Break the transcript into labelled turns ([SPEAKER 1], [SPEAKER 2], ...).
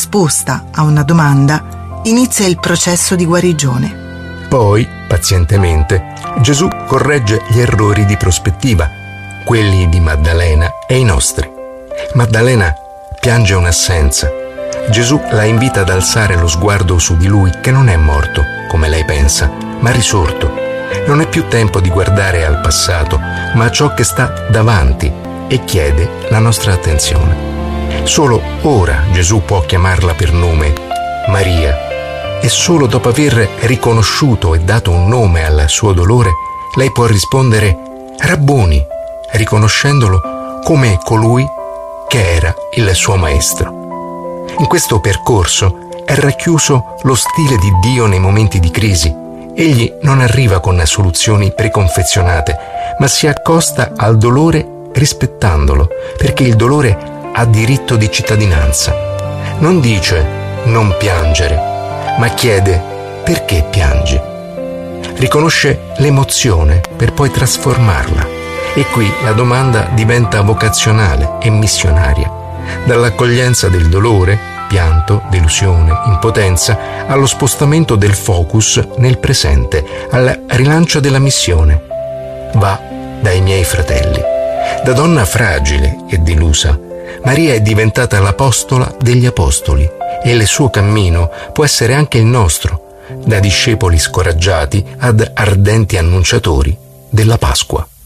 [SPEAKER 1] risposta a una domanda, inizia il processo di guarigione.
[SPEAKER 2] Poi, pazientemente, Gesù corregge gli errori di prospettiva, quelli di Maddalena e i nostri. Maddalena piange un'assenza. Gesù la invita ad alzare lo sguardo su di lui, che non è morto, come lei pensa, ma risorto. Non è più tempo di guardare al passato, ma a ciò che sta davanti, e chiede la nostra attenzione. Solo ora Gesù può chiamarla per nome, Maria, e solo dopo aver riconosciuto e dato un nome al suo dolore, lei può rispondere Rabboni, riconoscendolo come colui che era il suo maestro. In questo percorso è racchiuso lo stile di Dio nei momenti di crisi. Egli non arriva con soluzioni preconfezionate, ma si accosta al dolore rispettandolo, perché il dolore ha diritto di cittadinanza. Non dice non piangere, ma chiede perché piangi. Riconosce l'emozione per poi trasformarla. E qui la domanda diventa vocazionale e missionaria. Dall'accoglienza del dolore, pianto, delusione, impotenza, allo spostamento del focus nel presente, al rilancio della missione. Va dai miei fratelli. Da donna fragile e delusa, Maria è diventata l'apostola degli apostoli e il suo cammino può essere anche il nostro, da discepoli scoraggiati ad ardenti annunciatori della Pasqua.